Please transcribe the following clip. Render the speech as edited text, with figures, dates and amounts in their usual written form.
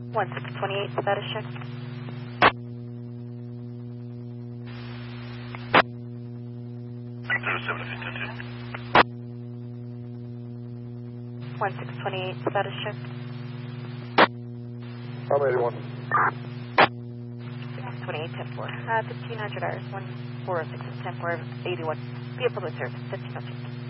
1628, status check. One 1628, status check. I'm 81. 628, 10-4. 1500 hours, 1406, 10-4, 81. Vehicle to service, 1500.